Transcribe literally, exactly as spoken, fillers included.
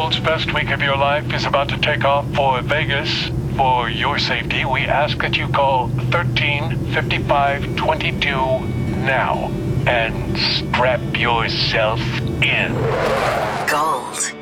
Gold's best week of your life is about to take off for Vegas. For your safety, we ask that you call thirteen fifty-five twenty-two now and strap yourself in. Gold.